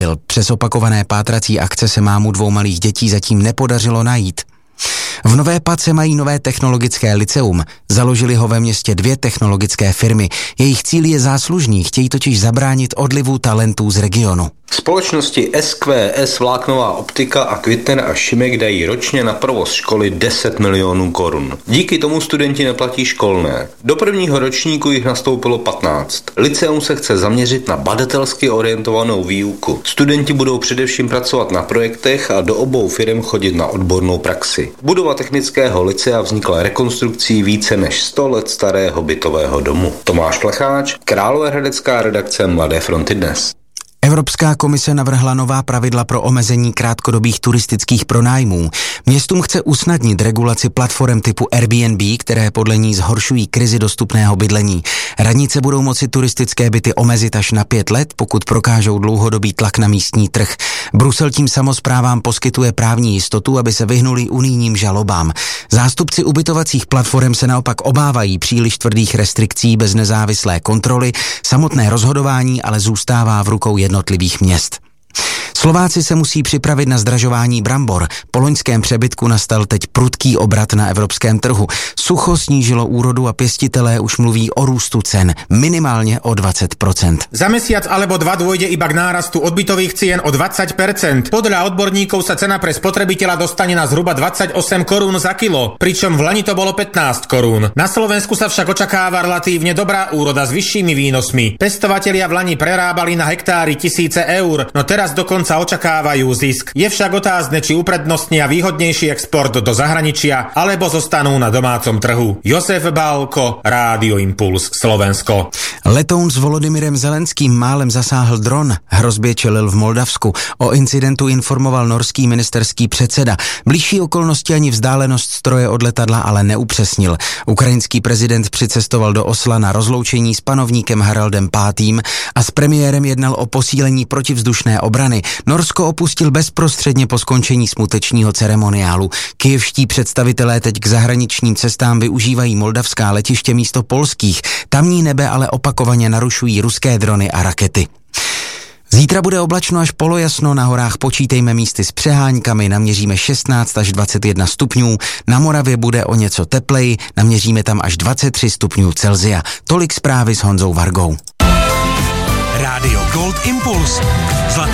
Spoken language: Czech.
Přes opakované pátrací akce se mámu 2 malých dětí zatím nepodařilo najít. V Nové Pace mají nové technologické lyceum. Založili ho ve městě 2 technologické firmy. Jejich cíl je záslužný, chtějí totiž zabránit odlivu talentů z regionu. Společnosti SQS Vláknová optika a Kvitner a Šimek dají ročně na provoz školy 10 milionů korun. Díky tomu studenti neplatí školné. Do prvního ročníku jich nastoupilo 15. Lyceum se chce zaměřit na badatelsky orientovanou výuku. Studenti budou především pracovat na projektech a do obou firm chodit na odbornou praxi. Budova technického lycea vznikla rekonstrukcí více než 100 let starého bytového domu. Tomáš Plecháč, Královéhradecká redakce Mladé fronty Dnes. Evropská komise navrhla nová pravidla pro omezení krátkodobých turistických pronájmů. Městům chce usnadnit regulaci platform typu Airbnb, které podle ní zhoršují krizi dostupného bydlení. Radnice budou moci turistické byty omezit až na 5 let, pokud prokážou dlouhodobý tlak na místní trh. Brusel tím samosprávám poskytuje právní jistotu, aby se vyhnuli unijním žalobám. Zástupci ubytovacích platform se naopak obávají příliš tvrdých restrikcí bez nezávislé kontroly. Samotné rozhodování ale zůstává v rukou jednotlivých měst. Slováci se musí připravit na zdražování brambor. Po loňském přebytku nastal teď prudký obrat na evropském trhu. Sucho snížilo úrodu a pěstitelé už mluví o růstu cen minimálně o 20%. Za mesiac alebo 2 dôjde iba k nárastu odbytových cien o 20%. Podľa odborníkov sa cena pre spotrebiteľa dostane na zhruba 28 korún za kilo, pričom v lani to bolo 15 korún. Na Slovensku sa však očakáva relatívne dobrá úroda s vyššími výnosmi. Pestovatelia v lani prerábali na hektári 1000 eur, no teraz dokonca očakávajú zisk. Je však otázne, či uprednostnia výhodnejší export do zahraničia, alebo zostanú na domácom trhu. Josef Bálko, Rádio Impuls, Slovensko. Letoun s Volodymyrem Zelenským málem zasáhl dron. Hrozbě čelil v Moldavsku. O incidentu informoval norský ministerský předseda. Bližší okolnosti ani vzdálenost stroje od letadla ale neupřesnil. Ukrajinský prezident přicestoval do Osla na rozloučení s panovníkem Haraldem V. a s premiérem jednal o posílení protivzdušné obrany. Norsko opustil bezprostředně po skončení smutečního ceremoniálu. Kyjevští představitelé teď k zahraničním cestám využívají moldavská letiště místo polských. Tamní nebe ale opakovaně narušují ruské drony a rakety. Zítra bude oblačno až polojasno, na horách počítejme místy s přeháňkami, naměříme 16 až 21 stupňů, na Moravě bude o něco tepleji, naměříme tam až 23 stupňů Celsia. Tolik zprávy s Honzou Vargou. Rádio Gold Impuls.